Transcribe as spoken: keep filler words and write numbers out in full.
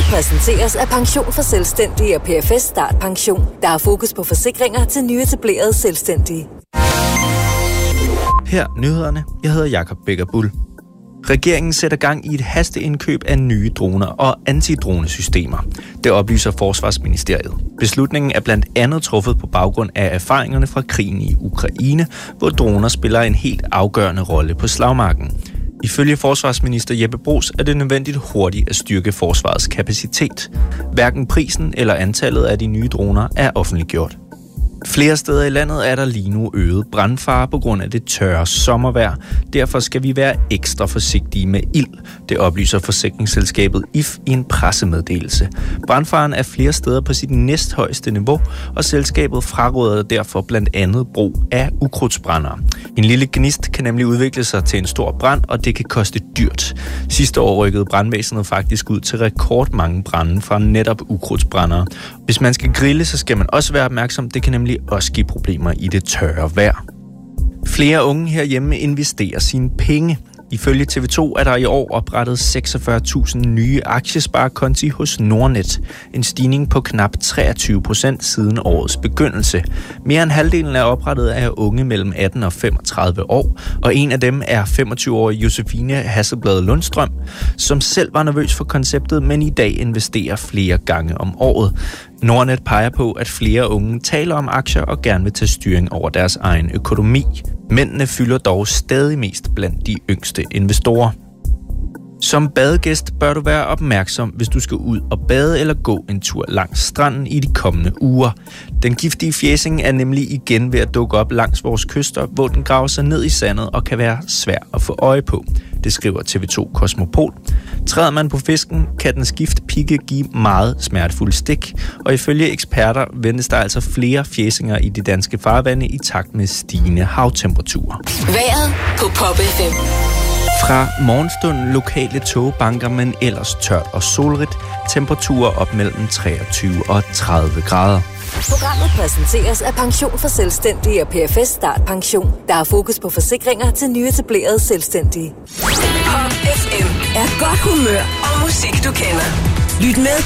præsenteres af Pension for Selvstændige og P F S Start Pension. Der er fokus på forsikringer til nyetablerede selvstændige. Her nyhederne. Jeg hedder Jakob Becker Bull. Regeringen sætter gang i et hasteindkøb af nye droner og antidronesystemer. Det oplyser Forsvarsministeriet. Beslutningen er blandt andet truffet på baggrund af erfaringerne fra krigen i Ukraine, hvor droner spiller en helt afgørende rolle på slagmarken. Ifølge forsvarsminister Jeppe Bruus er det nødvendigt hurtigt at styrke forsvarets kapacitet. Hverken prisen eller antallet af de nye droner er offentliggjort. Flere steder i landet er der lige nu øget brandfare på grund af det tørre sommervejr. Derfor skal vi være ekstra forsigtige med ild. Det oplyser forsikringsselskabet I F i en pressemeddelelse. Brandfaren er flere steder på sit næsthøjeste niveau, og selskabet fraråder derfor blandt andet brug af ukrudtsbrændere. En lille gnist kan nemlig udvikle sig til en stor brand, og det kan koste dyrt. Sidste år rykkede brandvæsenet faktisk ud til rekordmange brande fra netop ukrudtsbrændere. Hvis man skal grille, så skal man også være opmærksom. Det kan nemlig også give problemer i det tørre vejr. Flere unge herhjemme investerer sine penge. Ifølge T V to er der i år oprettet seksogfyrre tusind nye aktiesparekonti hos Nordnet. En stigning på knap treogtyve procent siden årets begyndelse. Mere end halvdelen er oprettet af unge mellem atten og femogtredive år, og en af dem er femogtyve-årige Josefine Hasselblad Lundstrøm, som selv var nervøs for konceptet, men i dag investerer flere gange om året. Nordnet peger på, at flere unge taler om aktier og gerne vil tage styring over deres egen økonomi. Mændene fylder dog stadig mest blandt de yngste investorer. Som badegæst bør du være opmærksom, hvis du skal ud og bade eller gå en tur langs stranden i de kommende uger. Den giftige fjæsing er nemlig igen ved at dukke op langs vores kyster, hvor den graver sig ned i sandet og kan være svær at få øje på. Det skriver T V to Kosmopol. Træder man på fisken, kan dens giftpigge give meget smertefuld stik, og ifølge eksperter ventes der altså flere fjæsinger i de danske farvande i takt med stigende havtemperaturer. Vejret på Pop F M. Fra morgenstunden lokale togbanker, men ellers tørt og solrigt. Temperaturer op mellem treogtyve og tredive grader. Programmet præsenteres af Pension for Selvstændige og P F S Start Pension. Der er fokus på forsikringer til nyetablerede selvstændige. Pop F M er godt humør og musik, du kender. Lyt med